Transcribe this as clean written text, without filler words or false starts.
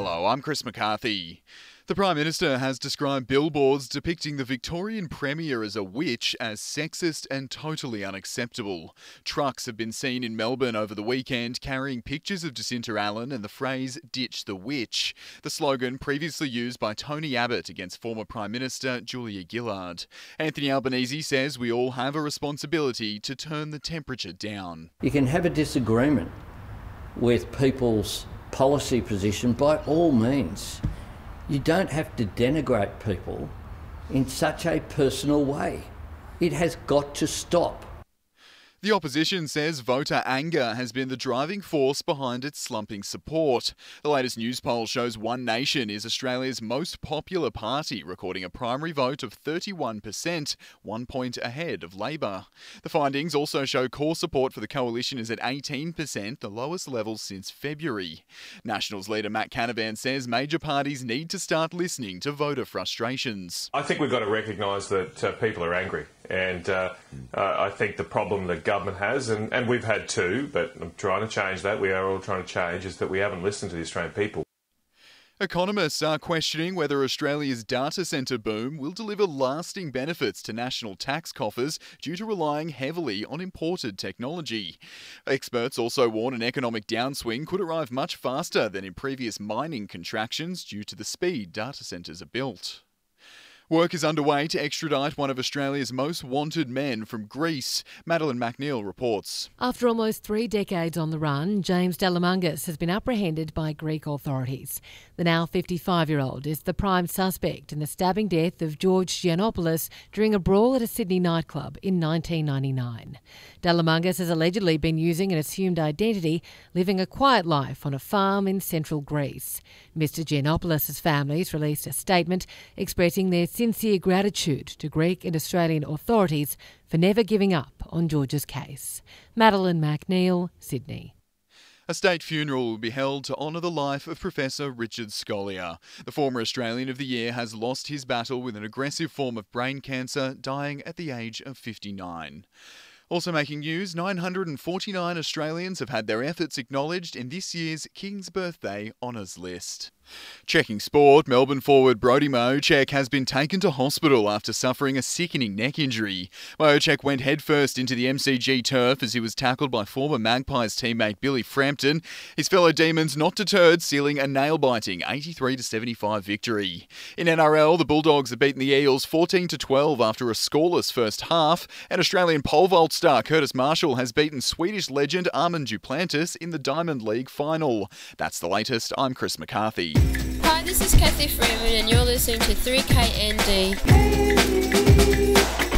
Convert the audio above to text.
Hello, I'm Chris McCarthy. The Prime Minister has described billboards depicting the Victorian Premier as a witch as sexist and totally unacceptable. Trucks have been seen in Melbourne over the weekend carrying pictures of Jacinta Allen and the phrase "ditch the witch," the slogan previously used by Tony Abbott against former Prime Minister Julia Gillard. Anthony Albanese says we all have a responsibility to turn the temperature down. You can have a disagreement with people's policy position by all means. You don't have to denigrate people in such a personal way. It has got to stop. The opposition says voter anger has been the driving force behind its slumping support. The latest news poll shows One Nation is Australia's most popular party, recording a primary vote of 31%, 1 point ahead of Labor. The findings also show core support for the coalition is at 18%, the lowest level since February. Nationals leader Matt Canavan says major parties need to start listening to voter frustrations. I think we've got to recognise that people are angry, and I think the problem that government has, and we've had too, but I'm trying to change that, we are all trying to change, is that we haven't listened to the Australian people. Economists are questioning whether Australia's data centre boom will deliver lasting benefits to national tax coffers due to relying heavily on imported technology. Experts also warn an economic downswing could arrive much faster than in previous mining contractions due to the speed data centres are built. Work is underway to extradite one of Australia's most wanted men from Greece. Madeline McNeil reports. After almost 3 decades on the run, James Delamangas has been apprehended by Greek authorities. The now 55-year-old is the prime suspect in the stabbing death of George Giannopoulos during a brawl at a Sydney nightclub in 1999. Delamangas has allegedly been using an assumed identity, living a quiet life on a farm in central Greece. Mr Giannopoulos' family has released a statement expressing their sincere gratitude to Greek and Australian authorities for never giving up on George's case. Madeline McNeil, Sydney. A state funeral will be held to honour the life of Professor Richard Scolyer. The former Australian of the Year has lost his battle with an aggressive form of brain cancer, dying at the age of 59. Also making news, 949 Australians have had their efforts acknowledged in this year's King's Birthday Honours List. Checking sport, Melbourne forward Brodie Mihocek has been taken to hospital after suffering a sickening neck injury. Mihocek went headfirst into the MCG turf as he was tackled by former Magpies teammate Billy Frampton. His fellow Demons not deterred, sealing a nail-biting 83-75 victory. In NRL, the Bulldogs have beaten the Eels 14-12 after a scoreless first half, and Australian pole vault star Curtis Marshall has beaten Swedish legend Armand Duplantis in the Diamond League final. That's the latest. I'm Chris McCarthy. Hi, this is Kathy Freeman and you're listening to 3KND.